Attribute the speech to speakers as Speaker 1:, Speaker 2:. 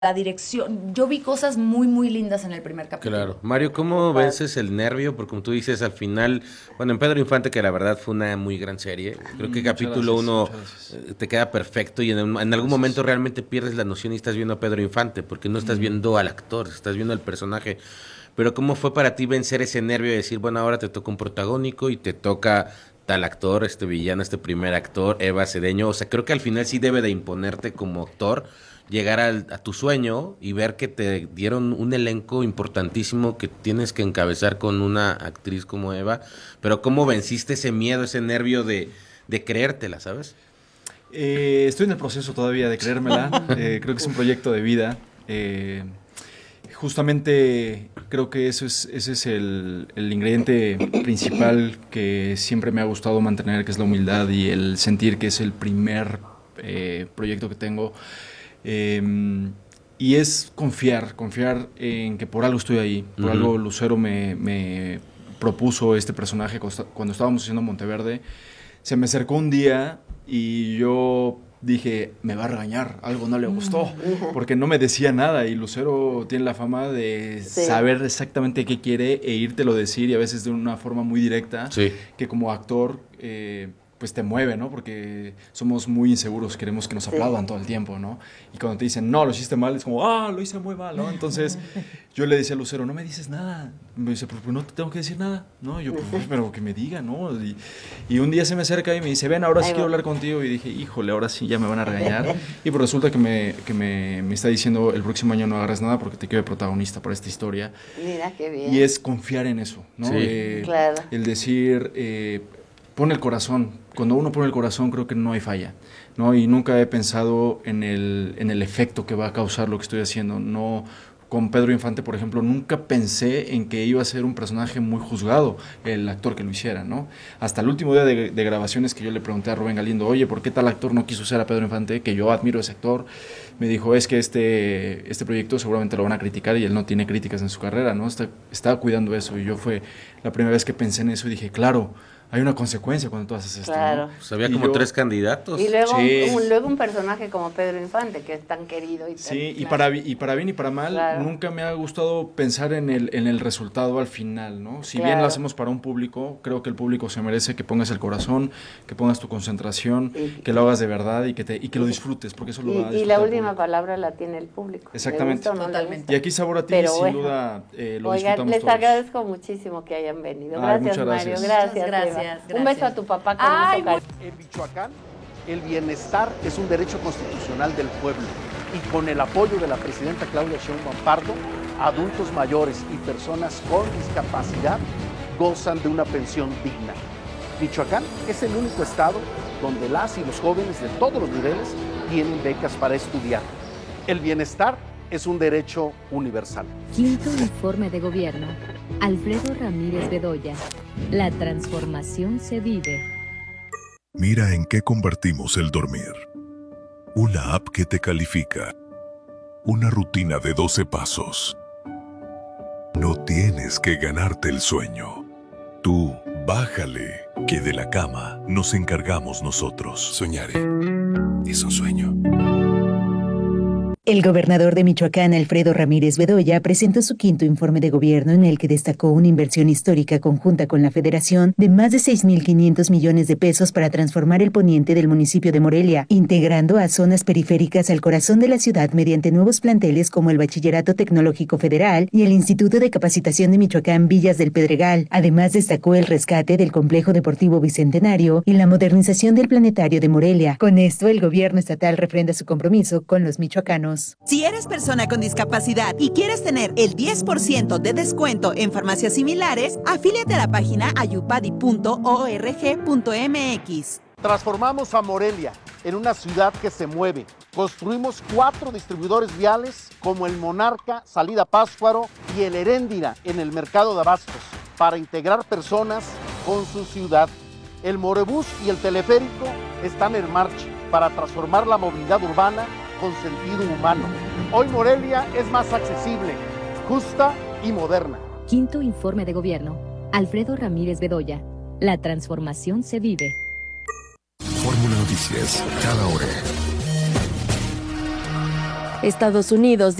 Speaker 1: la dirección. Yo vi cosas muy, muy lindas en el primer capítulo.
Speaker 2: Claro. Mario, ¿cómo vences el nervio? Porque como tú dices, al final, bueno, en Pedro Infante, que la verdad fue una muy gran serie, creo que capítulo uno te queda perfecto y en algún momento realmente pierdes la noción y estás viendo a Pedro Infante, porque no estás viendo al actor, estás viendo al personaje. Pero ¿cómo fue para ti vencer ese nervio de decir, bueno, ahora te toca un protagónico y te toca tal actor, este villano, este primer actor, Eva Cedeño? O sea, creo que al final sí debe de imponerte como actor llegar a tu sueño y ver que te dieron un elenco importantísimo que tienes que encabezar con una actriz como Eva, pero ¿cómo venciste ese miedo, ese nervio de creértela, ¿sabes?
Speaker 3: Estoy en el proceso todavía de creérmela. Creo que es un proyecto de vida. Justamente creo que ese es el ingrediente principal que siempre me ha gustado mantener, que es la humildad y el sentir que es el primer proyecto que tengo. Y es confiar en que por algo estoy ahí, por algo Lucero me propuso este personaje cuando estábamos haciendo Monteverde. Se me acercó un día y yo dije, me va a regañar, algo no le gustó, porque no me decía nada y Lucero tiene la fama de saber exactamente qué quiere e írtelo decir y a veces de una forma muy directa, que como actor pues te mueve, ¿no? Porque somos muy inseguros, queremos que nos aplaudan todo el tiempo, ¿no? Y cuando te dicen, no, lo hiciste mal, es como, lo hice muy mal, ¿no? Entonces yo le decía a Lucero, no me dices nada. Me dice, pues no te tengo que decir nada, ¿no? Y yo, pues, pero que me diga, ¿no? Y un día se me acerca y me dice, ven, ahora sí quiero hablar contigo. Y dije, híjole, ahora sí ya me van a regañar. Y pues resulta que me está diciendo, el próximo año no agarres nada porque te quiero de protagonista para esta historia.
Speaker 4: Mira, qué bien.
Speaker 3: Y es confiar en eso, ¿no?
Speaker 4: Claro.
Speaker 3: El decir, pon el corazón. Cuando uno pone el corazón creo que no hay falla, ¿no? Y nunca he pensado en el efecto que va a causar lo que estoy haciendo. No, con Pedro Infante, por ejemplo, nunca pensé en que iba a ser un personaje muy juzgado el actor que lo hiciera, ¿no? Hasta el último día de grabaciones que yo le pregunté a Rubén Galindo, oye, ¿por qué tal actor no quiso ser a Pedro Infante? Que yo admiro a ese actor. Me dijo, es que este proyecto seguramente lo van a criticar y él no tiene críticas en su carrera, ¿no? Estaba cuidando eso y yo fue la primera vez que pensé en eso y dije, claro, hay una consecuencia cuando tú haces esto,
Speaker 4: claro.
Speaker 3: ¿no?
Speaker 2: Pues había como 3 candidatos.
Speaker 4: Y luego, luego un personaje como Pedro Infante, que es tan querido. Y tan,
Speaker 3: y para bien y para mal, nunca me ha gustado pensar en el resultado al final, ¿no? Si bien lo hacemos para un público, creo que el público se merece que pongas el corazón, que pongas tu concentración, que lo hagas de verdad y que lo disfrutes, porque eso lo va a disfrutar.
Speaker 4: Y la última palabra la tiene el público.
Speaker 3: Exactamente.
Speaker 1: Totalmente.
Speaker 3: Y aquí Sabor a ti, sin duda, lo disfrutamos
Speaker 4: les
Speaker 3: todos.
Speaker 4: agradezco muchísimo que hayan venido. Gracias, Mario. Gracias. Un beso a tu papá con mucho cariño.
Speaker 5: En Michoacán, el bienestar es un derecho constitucional del pueblo y con el apoyo de la presidenta Claudia Sheinbaum Pardo, adultos mayores y personas con discapacidad gozan de una pensión digna. Michoacán es el único estado donde las y los jóvenes de todos los niveles tienen becas para estudiar. El bienestar es un derecho universal.
Speaker 6: Quinto informe de gobierno. Alfredo Ramírez Bedoya. La transformación se vive.
Speaker 7: Mira en qué convertimos el dormir. Una app que te califica. Una rutina de 12 pasos. No tienes que ganarte el sueño. Tú, bájale, que de la cama nos encargamos nosotros. Soñaré. Es un sueño.
Speaker 8: El gobernador de Michoacán, Alfredo Ramírez Bedoya, presentó su quinto informe de gobierno en el que destacó una inversión histórica conjunta con la Federación de más de 6.500 millones de pesos para transformar el poniente del municipio de Morelia, integrando a zonas periféricas al corazón de la ciudad mediante nuevos planteles como el Bachillerato Tecnológico Federal y el Instituto de Capacitación de Michoacán Villas del Pedregal. Además, destacó el rescate del Complejo Deportivo Bicentenario y la modernización del Planetario de Morelia. Con esto, el gobierno estatal refrenda su compromiso con los michoacanos.
Speaker 9: Si eres persona con discapacidad y quieres tener el 10% de descuento en farmacias similares, afíliate a la página ayupadi.org.mx.
Speaker 5: Transformamos a Morelia en una ciudad que se mueve. Construimos 4 distribuidores viales como el Monarca, Salida Pátzcuaro y el Heréndira en el mercado de abastos para integrar personas con su ciudad. El Morebús y el teleférico están en marcha para transformar la movilidad urbana con sentido humano. Hoy Morelia es más accesible, justa y moderna.
Speaker 6: Quinto informe de gobierno. Alfredo Ramírez Bedoya. La transformación se vive.
Speaker 7: Fórmula Noticias, cada hora.
Speaker 10: Estados Unidos